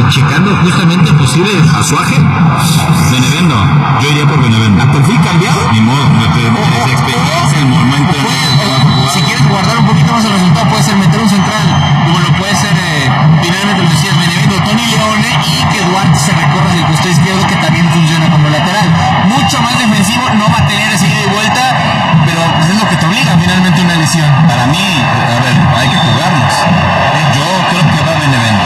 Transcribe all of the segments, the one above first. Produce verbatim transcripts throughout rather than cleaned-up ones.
checando justamente posible asuaje. Benevendo, yo iría por Benevendo. ¿A perfil cambiado? Ni modo, no te es experiencia, el momento. Si quieres guardar un poquito más el resultado, puede ser meter un central, como lo puede ser eh, finalmente lo decías, Benevendo, Tony Leone, y que Duarte se recorra hacia el costado izquierdo, que también funciona como lateral. Mucho más defensivo, no va a tener ese ida y vuelta, pero pues es lo que te obliga finalmente una lesión. Para mí, a ver, hay que jugarnos. Yo creo que va a Benevendo.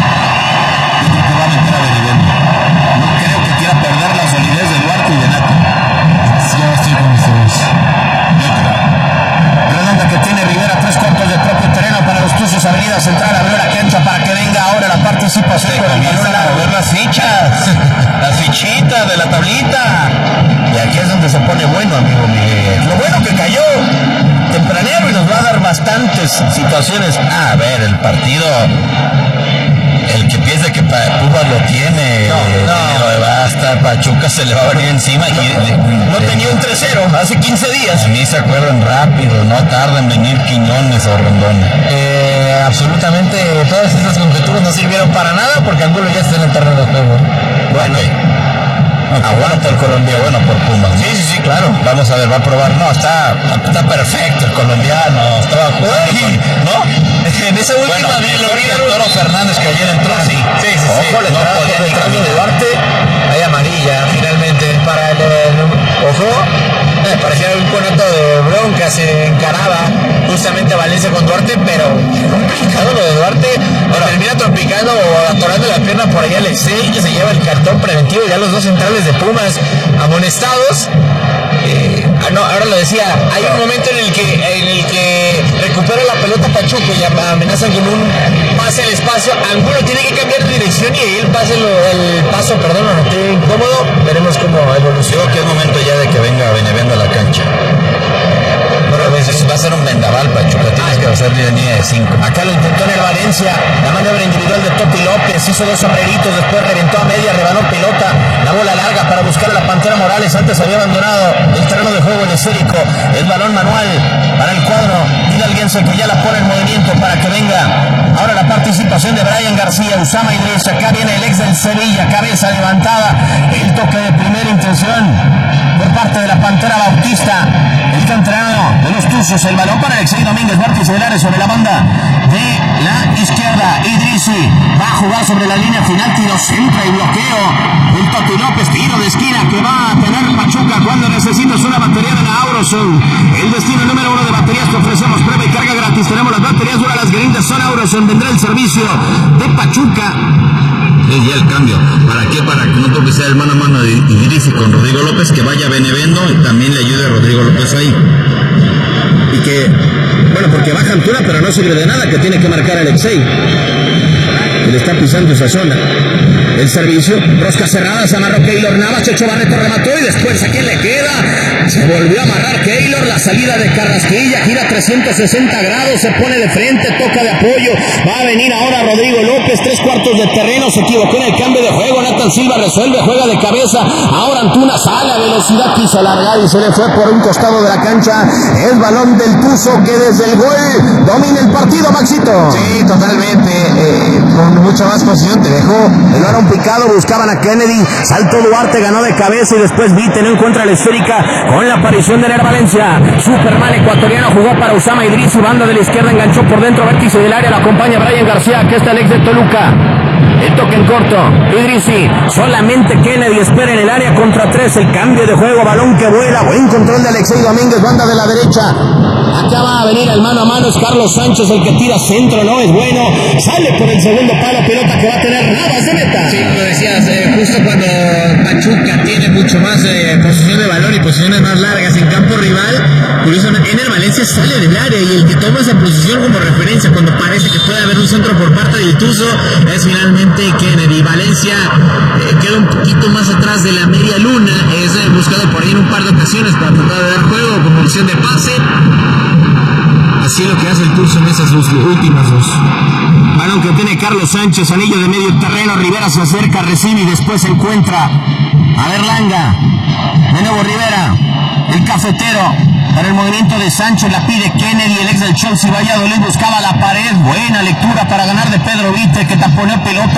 Yo creo que va a meter a Benevendo. No creo que quiera perder la solidez de Duarte y de Nato. Sí, ya estoy con ustedes. Yo creo. Redonda que tiene Rivera, tres cuartos de propio terreno para los Tuzos, avenida central, abrió la cancha para que venga ahora la participación con el balón a mover las fichas, las fichitas de la tablita. Y aquí es donde se pone bueno, amigo Miguel. Lo bueno que cayó tempranero y nos va a dar bastantes situaciones. Ah, a ver, el partido, el que piensa que Pumas lo tiene, no, no, no, basta, Pachuca se le va a venir encima. No, y, no tenía un tres cero hace quince días. Ni se acuerdan rápido, no tarda en venir Quiñones o Rondón. Eh, absolutamente todas estas conjeturas no sirvieron para nada porque Angulo ya está en el terreno de juego. Bueno, aguanta el colombiano, bueno, por Pumas. Sí, sí, sí, claro. Vamos a ver, va a probar. No, está, está perfecto el colombiano. Estaba jugando con, ¿no? En esa última bueno, de lo vieron Toro Fernández que ayer entró. Sí, sí, sí. Ojo, le trajo por detrás de Duarte. Hay amarilla, finalmente, para el, el ojo. Eh, parecía un conato de bronca, se encaraba justamente a Valencia con Duarte, pero complicado lo de Duarte. Ahora termina trompicando o atorando la pierna por allá Alexei, que se lleva el cartón preventivo. Ya los dos centrales de Pumas amonestados. Eh, ah, no, ahora lo decía, hay un momento en el que en el que recupera la pelota Pachuca y amenazan con un pase al espacio. Angulo tiene que cambiar de dirección y ahí el pase lo, el paso, perdón, lo noté incómodo. Veremos cómo evoluciona. Que es momento ya de que venga Benevendo a la cancha. Bueno, pues va a ser un vendaval Pachuca, tienes que hacer línea de cinco. Acá lo intentó en el Valencia, la maniobra individual de Totti López, hizo dos sombreritos, después reventó a media, rebanó pelota, la bola larga para buscar a la Pantera Morales, antes había abandonado el terreno de juego en esférico, el balón manual para el cuadro, y alguien se que ya la pone en movimiento para que venga ahora la participación de Brian García, Usama Idris, acá viene el ex del Sevilla, cabeza levantada, el toque de primera intención por parte de la Pantera Bautista, el canterano de los Tuzos, el balón para Alexei Domínguez, vórtice del área sobre la banda de la izquierda, Idrisi va a jugar sobre la línea final, tiro centra y bloqueo, el Totti López, tiro de esquina que va a tener Pachuca cuando necesitas una batería de la Auroson, el destino número uno de baterías que ofrecemos, prueba y carga gratis, tenemos las baterías dura, las grindas son Auroson, vendrá el servicio de Pachuca. Es ya el cambio. ¿Para qué? Para que no toque sea el mano a mano de Idrisi con Rodrigo López, que vaya Benevendo y también le ayude a Rodrigo López ahí. Y que, bueno, porque baja altura, pero no sirve de nada, que tiene que marcar Alexei. Que le está pisando esa zona. El servicio, rosca cerrada, se amarró Keylor Navas, Checho Barreto remató y después ¿a quién le queda? Se volvió a amarrar Keylor, la salida de Carrasquilla, gira trescientos sesenta grados, se pone de frente, toca de apoyo, va a venir ahora Rodrigo López, tres cuartos de terreno, se equivocó en el cambio de juego, Nathan Silva resuelve, juega de cabeza, ahora Antuna sale a velocidad, quiso alargar y se le fue por un costado de la cancha, el balón del Tuzo que desde el gol domina el partido, Maxito. Sí, totalmente, eh, con mucha más posición, te dejó el balón picado, buscaban a Kennedy, saltó Duarte, ganó de cabeza y después Vite no encuentra la esférica con la aparición de Ner Valencia. Superman ecuatoriano jugó para Usama Idrisi, banda de la izquierda, enganchó por dentro, vértice del área, lo acompaña Brian García, que está el ex de Toluca. El toque en corto, Idrisi, solamente Kennedy espera en el área contra tres, el cambio de juego, balón que vuela, buen control de Alexei Domínguez, banda de la derecha. Acá va a venir el mano a mano, es Carlos Sánchez el que tira centro, no es bueno, sale por el segundo palo, pelota que va a tener Navas de meta. Sí, como decías, eh, justo cuando Pachuca tiene mucho más eh, posición de balón y posiciones más largas en campo rival, curiosamente Ener Valencia sale del área y el que toma esa posición como referencia cuando parece que puede haber un centro por parte del Tuzo es finalmente Kennedy. Valencia eh, queda un poquito más atrás de la media luna, es eh, buscado por ahí en un par de ocasiones para tratar de dar juego como opción de pase. Así es lo que hace el Tuzo en esas dos, últimas dos. Balón que tiene Carlos Sánchez, anillo de medio terreno, Rivera se acerca, recibe y después se encuentra a Berlanga. De nuevo Rivera, el cafetero, para el movimiento de Sancho, la pide Kennedy, el ex del Chelsea Valladolid, buscaba la pared, buena lectura para ganar de Pedro Vite, que taponeó pelota.